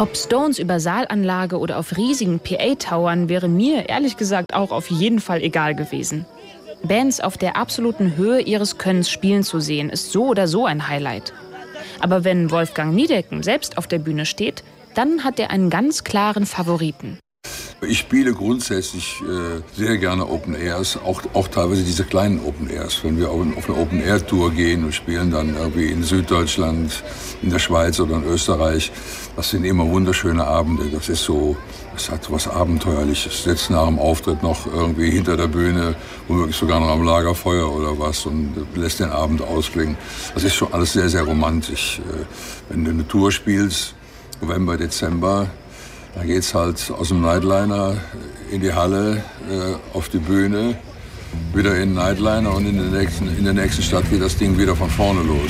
Ob Stones über Saalanlage oder auf riesigen PA-Towern wäre mir ehrlich gesagt auch auf jeden Fall egal gewesen. Bands auf der absoluten Höhe ihres Könnens spielen zu sehen, ist so oder so ein Highlight. Aber wenn Wolfgang Niedecken selbst auf der Bühne steht, dann hat er einen ganz klaren Favoriten. Ich spiele grundsätzlich sehr gerne Open Airs, auch teilweise diese kleinen Open Airs. Wenn wir auf eine Open Air Tour gehen und spielen dann irgendwie in Süddeutschland, in der Schweiz oder in Österreich, das sind immer wunderschöne Abende. Das hat was Abenteuerliches. Sitzt nach dem Auftritt noch irgendwie hinter der Bühne, womöglich sogar noch am Lagerfeuer oder was und lässt den Abend ausklingen. Das ist schon alles sehr, sehr romantisch. Wenn du eine Tour spielst, November, Dezember, da geht's halt aus dem Nightliner in die Halle, auf die Bühne, wieder in den Nightliner und in der nächsten Stadt geht das Ding wieder von vorne los.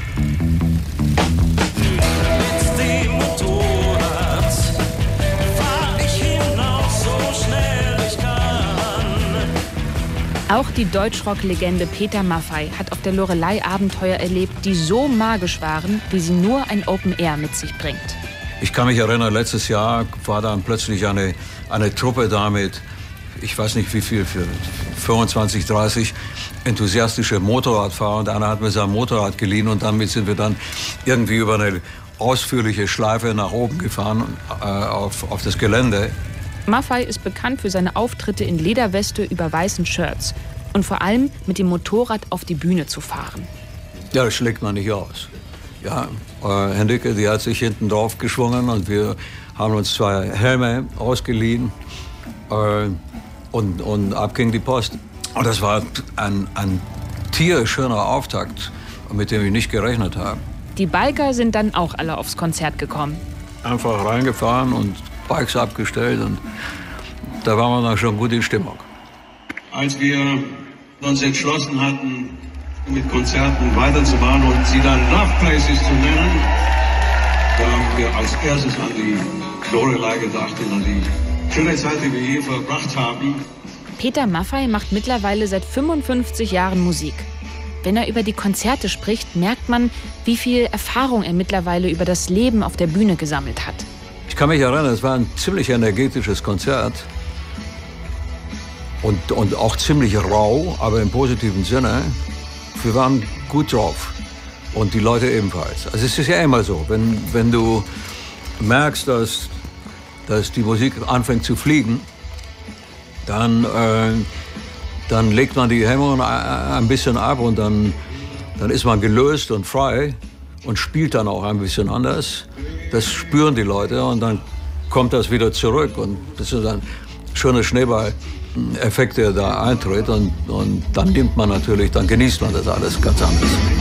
Mit dem Motorrad fahr ich hinaus so schnell ich kann. Auch die Deutschrock-Legende Peter Maffay hat auf der Loreley Abenteuer erlebt, die so magisch waren, wie sie nur ein Open Air mit sich bringt. Ich kann mich erinnern, letztes Jahr war dann plötzlich eine Truppe da mit, ich weiß nicht wie viel, für 25, 30 enthusiastische Motorradfahrer. Und einer hat mir sein Motorrad geliehen und damit sind wir dann irgendwie über eine ausführliche Schleife nach oben gefahren auf das Gelände. Maffay ist bekannt für seine Auftritte in Lederweste über weißen Shirts und vor allem mit dem Motorrad auf die Bühne zu fahren. Ja, das schlägt man nicht aus. Ja, Hendricke, die hat sich hinten drauf geschwungen und wir haben uns 2 Helme ausgeliehen und ab ging die Post. Und das war ein tierisch schöner Auftakt, mit dem ich nicht gerechnet habe. Die Biker sind dann auch alle aufs Konzert gekommen. Einfach reingefahren und Bikes abgestellt und da waren wir dann schon gut in Stimmung. Als wir uns entschlossen hatten, mit Konzerten weiterzumachen und sie dann Love Places zu nennen, da haben wir als erstes an die Loreley gedacht und an die schöne Zeit, die wir hier verbracht haben. Peter Maffay macht mittlerweile seit 55 Jahren Musik. Wenn er über die Konzerte spricht, merkt man, wie viel Erfahrung er mittlerweile über das Leben auf der Bühne gesammelt hat. Ich kann mich erinnern, es war ein ziemlich energetisches Konzert und auch ziemlich rau, aber im positiven Sinne. Wir waren gut drauf und die Leute ebenfalls. Also es ist ja immer so, wenn du merkst, dass die Musik anfängt zu fliegen, dann legt man die Hemmungen ein bisschen ab und dann ist man gelöst und frei und spielt dann auch ein bisschen anders. Das spüren die Leute und dann kommt das wieder zurück und das ist ein schöner Schneeball-Effekt, der da eintritt und dann nimmt man natürlich, dann genießt man das alles ganz anders.